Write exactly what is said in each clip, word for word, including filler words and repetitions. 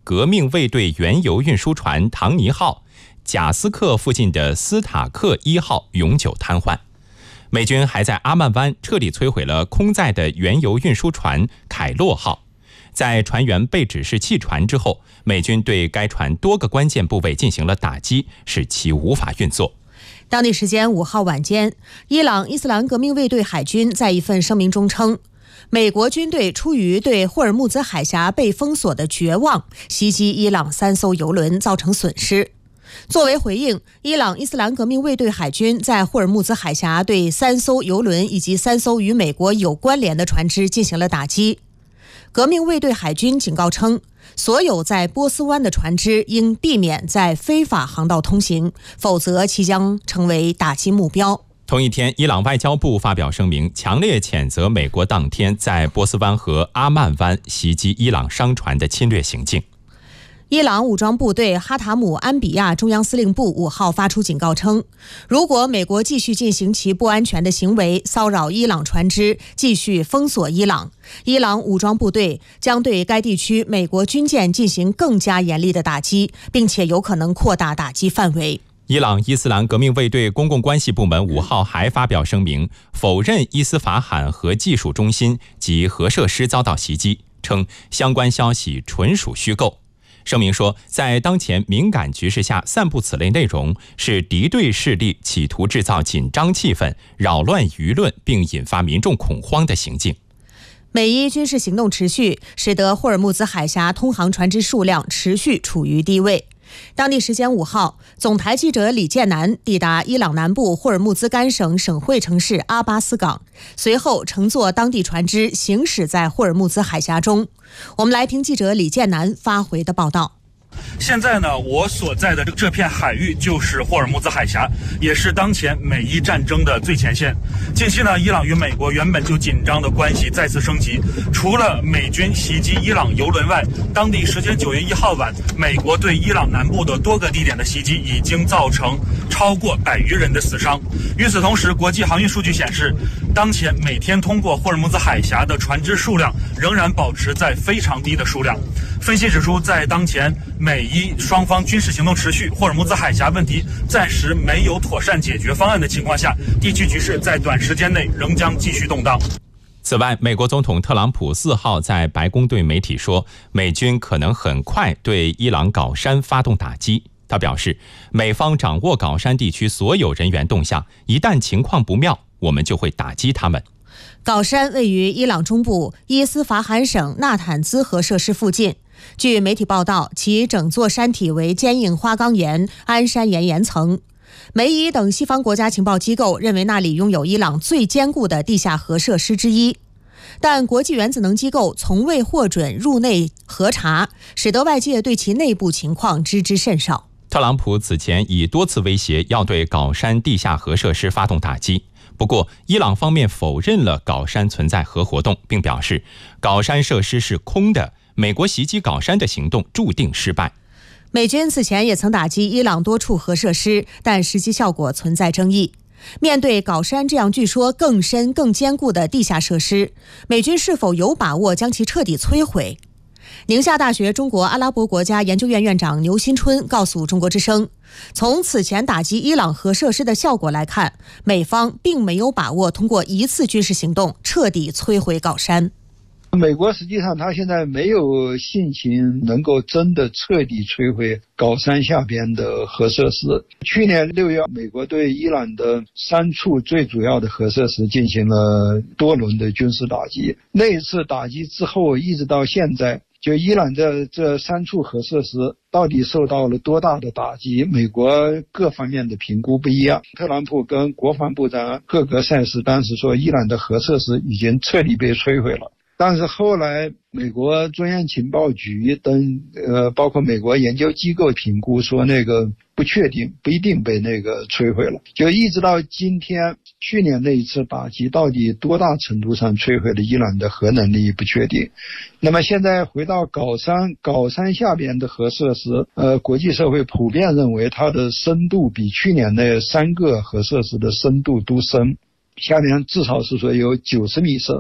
革命卫队原油运输船唐尼号、贾斯克附近的斯塔克一号永久瘫痪。美军还在阿曼湾彻底摧毁了空载的原油运输船凯洛号。在船员被指是弃船之后，美军对该船多个关键部位进行了打击，使其无法运作。 当地时间五号晚间，伊朗伊斯兰革命卫队海军在一份声明中称，美国军队出于对霍尔木兹海峡被封锁的绝望，袭击伊朗三艘油轮，造成损失。作为回应，伊朗伊斯兰革命卫队海军在霍尔木兹海峡对三艘油轮以及三艘与美国有关联的船只进行了打击。革命卫队海军警告称，所有在波斯湾的船只应避免在非法航道通行，否则其将成为打击目标。 同一天，伊朗外交部发表声明，强烈谴责美国当天在波斯湾和阿曼湾袭击伊朗商船的侵略行径。 伊朗武装部队哈塔姆安比亚中央司令部五号发出警告称，如果美国继续进行其不安全的行为，骚扰伊朗船只，继续封锁伊朗，伊朗武装部队将对该地区美国军舰进行更加严厉的打击，并且有可能扩大打击范围。 伊朗伊斯兰革命卫队公共关系部门五号还发表声明，否认伊斯法罕核技术中心及核设施遭到袭击，称相关消息纯属虚构。声明说，在当前敏感局势下散布此类内容，是敌对势力企图制造紧张气氛，扰乱舆论并引发民众恐慌的行径。 美伊军事行动持续，使得霍尔木兹海峡通航船只数量持续处于低位。当地时间五号，总台记者李建南抵达伊朗南部霍尔木兹干省省会城市阿巴斯港，随后乘坐当地船只行驶在霍尔木兹海峡中。我们来听记者李建南发回的报道。 现在呢，我所在的这片海域就是霍尔木兹海峡，也是当前美伊战争的最前线。近期呢，伊朗与美国原本就紧张的关系再次升级。除了美军袭击伊朗油轮外，当地时间九月一号晚，美国对伊朗南部的多个地点的袭击已经造成超过百余人的死伤。与此同时，国际航运数据显示，当前每天通过霍尔木兹海峡的船只数量仍然保持在非常低的数量。分析指出，在当前美伊双方军事行动持续，霍尔木兹海峡问题暂时没有妥善解决方案的情况下，地区局势在短时间内仍将继续动荡。 此外，美国总统特朗普四号在白宫对媒体说，美军可能很快对伊朗皋山发动打击。他表示，美方掌握皋山地区所有人员动向，一旦情况不妙，我们就会打击他们。 皋山位于伊朗中部伊斯法罕省纳坦兹核设施附近。据媒体报道，其整座山体为坚硬花岗岩安山岩岩层。美伊等西方国家情报机构认为那里拥有伊朗最坚固的地下核设施之一，但国际原子能机构从未获准入内核查，使得外界对其内部情况知之甚少。 特朗普此前已多次威胁要对皋山地下核设施发动打击，不过伊朗方面否认了皋山存在核活动，并表示皋山设施是空的，美国袭击皋山的行动注定失败。 美军此前也曾打击伊朗多处核设施，但实际效果存在争议。面对皋山这样据说更深更坚固的地下设施，美军是否有把握将其彻底摧毁？宁夏大学中国阿拉伯国家研究院院长牛新春告诉中国之声，从此前打击伊朗核设施的效果来看，美方并没有把握通过一次军事行动彻底摧毁皋山。 美国实际上他现在没有信心能够真的彻底摧毁皋山下边的核设施。去年六月，美国对伊朗的三处最主要的核设施进行了多轮的军事打击。那一次打击之后，一直到现在，就伊朗的这三处核设施到底受到了多大的打击，美国各方面的评估不一样。特朗普跟国防部长赫格塞斯当时说，伊朗的核设施已经彻底被摧毁了。但是后来美国中央情报局等呃，包括美国研究机构评估说那个不确定，不一定被那个摧毁了。就一直到今天，去年那一次打击到底多大程度上摧毁了伊朗的核能力不确定。那么现在回到皋山，皋山下边的核设施，呃，国际社会普遍认为它的深度比去年那三个核设施的深度都深，下面至少是说有九十米深。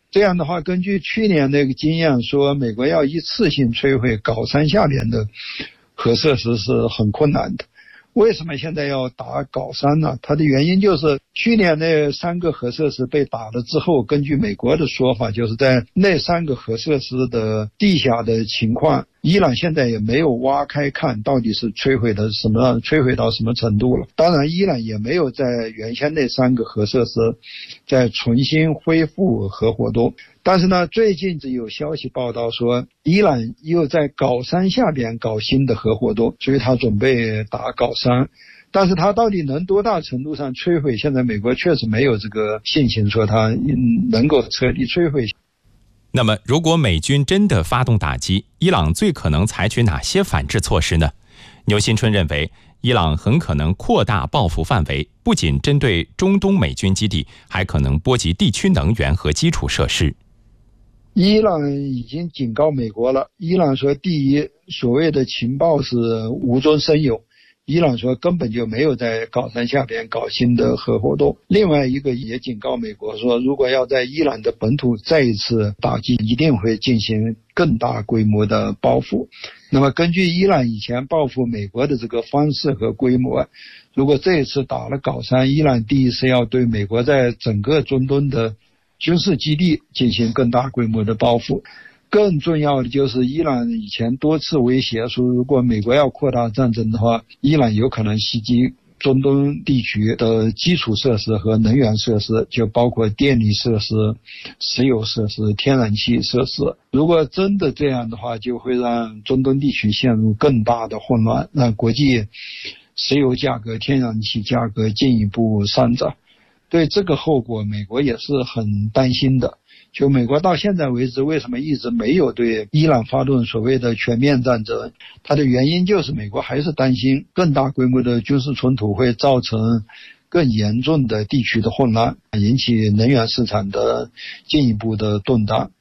这样的话，根据去年那个经验说，美国要一次性摧毁高山下边的核设施是很困难的。为什么现在要打高山呢？它的原因就是去年那三个核设施被打了之后，根据美国的说法，就是在那三个核设施的地下的情况，伊朗现在也没有挖开看到底是摧毁的什么，摧毁到什么程度了。当然，伊朗也没有在原先那三个核设施再重新恢复核活动。但是呢，最近只有消息报道说，伊朗又在高山下边搞新的核活动，所以他准备打高山。但是他到底能多大程度上摧毁，现在美国确实没有这个信心说他能够彻底摧毁。 那么，如果美军真的发动打击，伊朗最可能采取哪些反制措施呢？牛新春认为，伊朗很可能扩大报复范围，不仅针对中东美军基地，还可能波及地区能源和基础设施。 伊朗已经警告美国了。伊朗说，第一，所谓的情报是无中生有，伊朗说根本就没有在高山下边搞新的核活动。另外一个也警告美国说，如果要在伊朗的本土再一次打击，一定会进行更大规模的报复。那么根据伊朗以前报复美国的这个方式和规模，如果这一次打了高山，伊朗第一是要对美国在整个中东的军事基地进行更大规模的报复。更重要的就是伊朗以前多次威胁说，如果美国要扩大战争的话，伊朗有可能袭击中东地区的基础设施和能源设施，就包括电力设施、石油设施、天然气设施。如果真的这样的话，就会让中东地区陷入更大的混乱，让国际石油价格、天然气价格进一步上涨。对这个后果，美国也是很担心的。就美国到现在为止，为什么一直没有对伊朗发动所谓的全面战争？它的原因就是美国还是担心更大规模的军事冲突会造成更严重的地区的混乱，引起能源市场的进一步的动荡。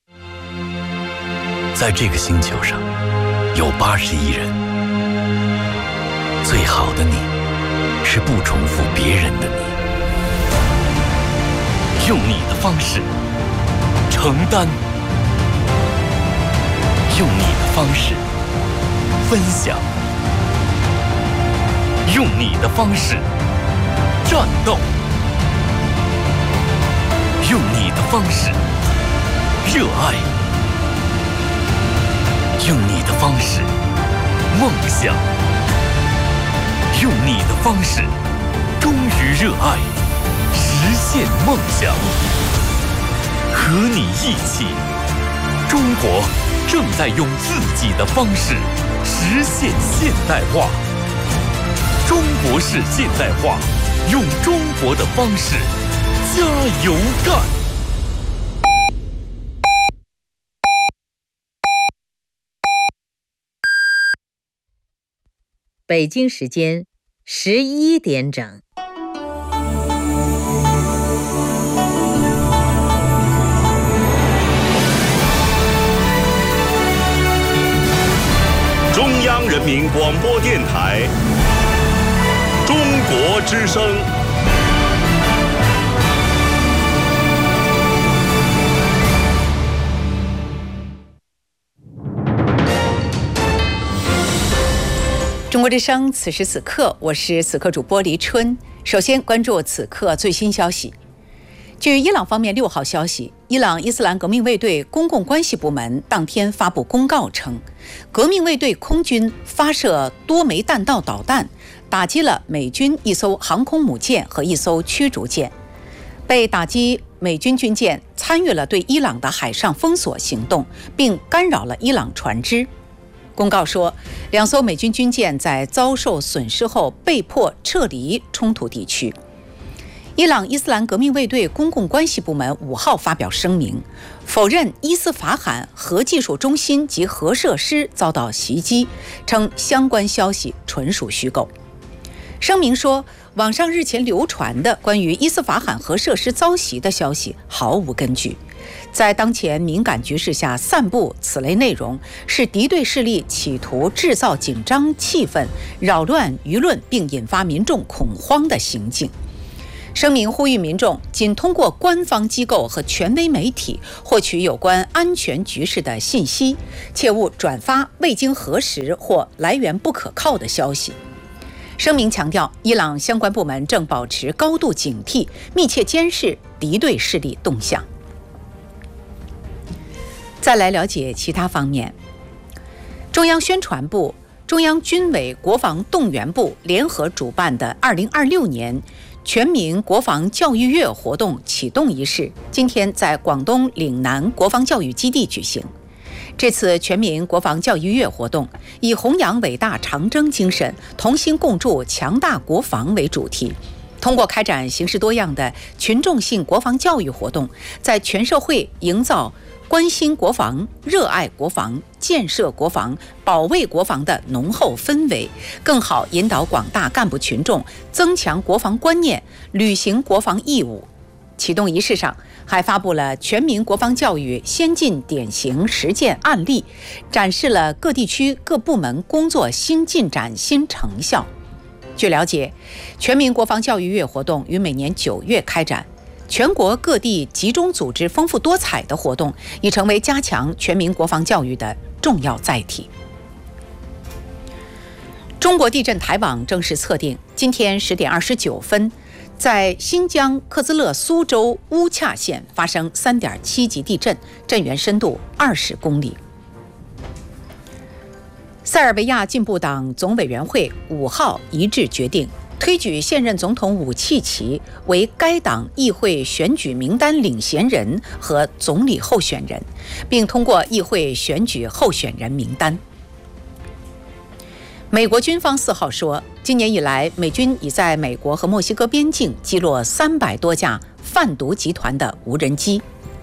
在这个星球上，有八十亿人，最好的你，是不重复别人的你。用你的方式承担，用你的方式分享，用你的方式战斗，用你的方式热爱，用你的方式梦想，用你的方式忠于热爱，实现梦想。和你一起，中国正在用自己的方式实现现代化。中国式现代化，用中国的方式加油干。 北京时间十一点整。 中央人民广播电台中国之声。 中国之声，此时此刻，我是此刻主播黎春。首先关注此刻最新消息。据伊朗方面六号消息，伊朗伊斯兰革命卫队公共关系部门当天发布公告称，革命卫队空军发射多枚弹道导弹，打击了美军一艘航空母舰和一艘驱逐舰。被打击美军军舰参与了对伊朗的海上封锁行动，并干扰了伊朗船只。公告说，两艘美军军舰在遭受损失后被迫撤离冲突地区。伊朗伊斯兰革命卫队公共关系部门五号发表声明，否认伊斯法罕核技术中心及核设施遭到袭击，称相关消息纯属虚构。声明说，网上日前流传的关于伊斯法罕核设施遭袭的消息毫无根据，在当前敏感局势下散布此类内容，是敌对势力企图制造紧张气氛，扰乱舆论并引发民众恐慌的行径。 声明呼吁民众仅通过官方机构和权威媒体获取有关安全局势的信息，切勿转发未经核实或来源不可靠的消息。声明强调，伊朗相关部门正保持高度警惕，密切监视敌对势力动向。再来了解其他方面，中央宣传部、中央军委国防动员部联合主办的二零二六年全民国防教育月活动启动仪式，今天在广东岭南国防教育基地举行。这次全民国防教育月活动以弘扬伟大长征精神，同心共筑强大国防为主题，通过开展形式多样的群众性国防教育活动，在全社会营造关心国防、热爱国防、建设国防、保卫国防的浓厚氛围，更好引导广大干部群众增强国防观念，履行国防义务。启动仪式上还发布了全民国防教育先进典型实践案例，展示了各地区各部门工作新进展、新成效。据了解，全民国防教育月活动于每年九月开展，全国各地集中组织丰富多彩的活动，已成为加强全民国防教育的重要载体。中国地震台网正式测定，今天十点二十九分，在新疆克孜勒苏州乌恰县发生 三点七 级地震，震源深度二十公里。塞尔维亚进步党总委员会五号一致决定，推举现任总统武契奇为该党议会选举名单领衔人和总理候选人，并通过议会选举候选人名单。美国军方四号说，今年以来，美军已在美国和墨西哥边境击落三百多架贩毒集团的无人机。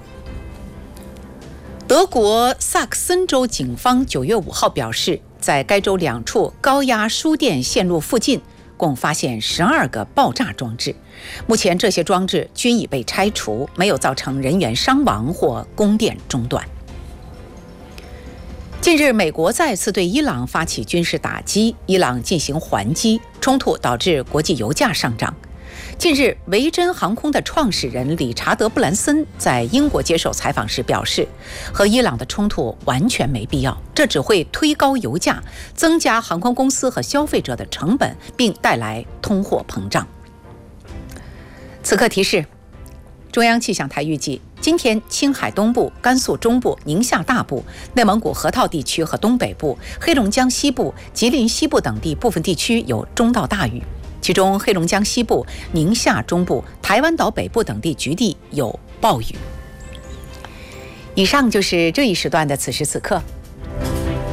德国萨克森州警方九月五号表示，在该州两处高压输电线路附近共发现十二个爆炸装置，目前这些装置均已被拆除，没有造成人员伤亡或供电中断。近日，美国再次对伊朗发起军事打击，伊朗进行还击，冲突导致国际油价上涨。近日，维珍航空的创始人理查德·布兰森在英国接受采访时表示，和伊朗的冲突完全没必要，这只会推高油价，增加航空公司和消费者的成本，并带来通货膨胀。此刻提示，中央气象台预计，今天青海东部、甘肃中部、宁夏大部、内蒙古河套地区和东北部、黑龙江西部、吉林西部等地部分地区有中到大雨，其中黑龙江西部、宁夏中部、台湾岛北部等地局地有暴雨。以上就是这一时段的此时此刻。